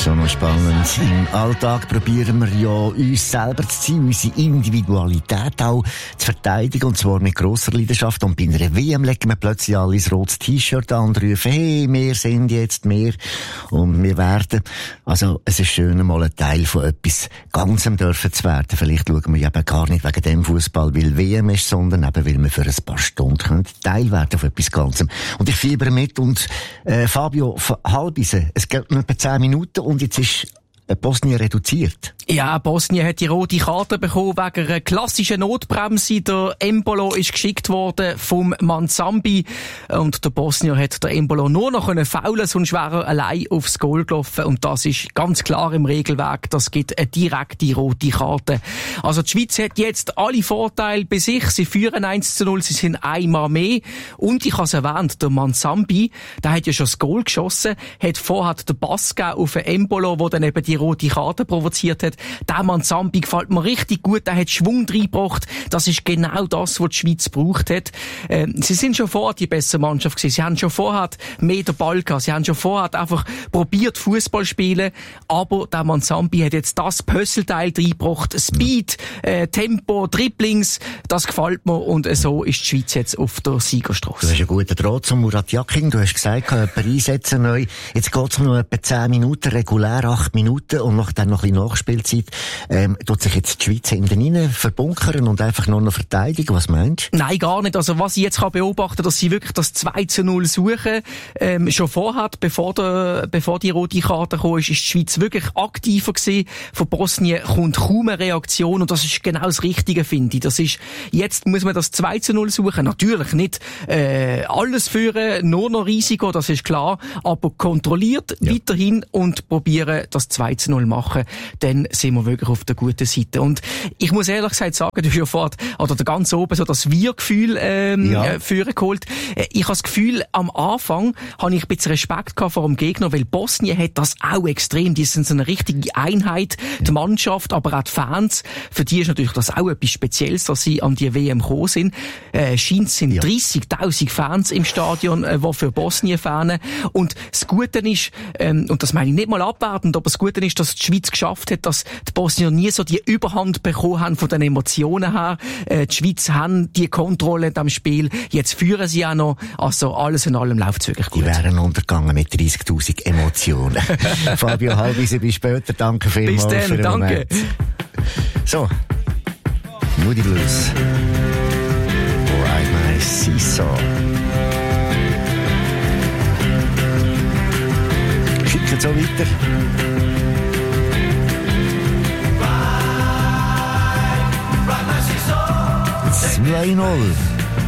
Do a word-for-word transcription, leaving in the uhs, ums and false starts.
Schon noch spannend. Im Alltag probieren wir ja, uns selber zu sein, unsere Individualität auch zu verteidigen, und zwar mit grosser Leidenschaft. Und bei einer W M legen wir plötzlich alle ein rotes T-Shirt an und rufen, hey, wir sind jetzt mehr und wir werden. Also, es ist schön, mal ein Teil von etwas Ganzem dürfen zu werden. Vielleicht schauen wir eben gar nicht wegen dem Fußball, weil W M ist, sondern eben, weil wir für ein paar Stunden Teil werden von etwas Ganzem. Und ich fieber mit und äh, Fabio Halbisen, es geht nur etwa zehn Minuten und jetzt ist Bosnien reduziert. Ja, Bosnien hat die rote Karte bekommen wegen einer klassischen Notbremse. Der Embolo ist geschickt worden vom Manzambi und der Bosnier hat der Embolo nur noch faulen, sonst wäre er allein aufs Goal gelaufen, und das ist ganz klar im Regelwerk. Das gibt eine direkte rote Karte. Also die Schweiz hat jetzt alle Vorteile bei sich. Sie führen eins zu null, sie sind einmal mehr, und ich habe es erwähnt, der Manzambi, der hat ja schon das Goal geschossen, hat vorher den Pass gegeben auf den Embolo, der dann eben die rote Karte provoziert hat. Der Manzambi gefällt mir richtig gut, der hat Schwung reingebracht. Das ist genau das, was die Schweiz gebraucht hat. Ähm, sie sind schon vorher die bessere Mannschaft gewesen. Sie haben schon vorher mehr den Ball gehabt. Sie haben schon vorher einfach probiert, Fußball spielen. Aber der Manzambi hat jetzt das Puzzleteil reingebracht. Speed, äh, Tempo, Dribblings, das gefällt mir. Und äh, so ist die Schweiz jetzt auf der Siegerstrasse. Du hast einen guten Draht zum Murat Yakin. Du hast gesagt, jemand einsetzen neu. Jetzt geht's noch etwa zehn Minuten, regulär acht Minuten. Und noch, dann noch ein bisschen Nachspielzeit. Ähm, tut sich jetzt die Schweiz hinten rein verbunkern und einfach nur noch verteidigen? Was meinst du? Nein, gar nicht. Also, was ich jetzt kann beobachten, dass sie wirklich das zwei zu null suchen, ähm, schon vorher, bevor, der, bevor die rote Karte kam, ist, ist die Schweiz wirklich aktiver gewesen. Von Bosnien kommt kaum eine Reaktion, und das ist genau das Richtige, finde ich. Das ist, jetzt muss man das zwei zu null suchen. Natürlich nicht, äh, alles führen, nur noch Risiko, das ist klar, aber kontrolliert ja. weiterhin und probieren, das zwei zu null machen, dann sind wir wirklich auf der guten Seite. Und ich muss ehrlich gesagt sagen, du hast ja vorhin, oder der ganz oben so das Wir-Gefühl ähm, ja. äh, führen geholt. Ich habe das Gefühl, am Anfang habe ich ein bisschen Respekt gehabt vor dem Gegner, weil Bosnien hat das auch extrem. Die sind so eine richtige Einheit, die Mannschaft, aber auch die Fans. Für die ist natürlich das auch etwas Spezielles, dass sie an die W M gekommen sind. Äh, scheint es sind ja. dreissigtausend Fans im Stadion, äh, die für Bosnien fanen. Und das Gute ist, ähm, und das meine ich nicht mal abwertend, aber das Gute ist, dass die Schweiz geschafft hat, dass die Bosnier nie so die Überhand bekommen haben von den Emotionen her. Äh, die Schweiz haben die Kontrolle in diesem Spiel. Jetzt führen sie auch noch. Also alles in allem läuft es wirklich gut. Die wären untergegangen mit dreißigtausend Emotionen. Fabio Halbisen, bis später. Danke vielmals. Bis dann, für den danke. Moment. So, Moody Blues. Ride my seesaw. Schicken so weiter. zwei null.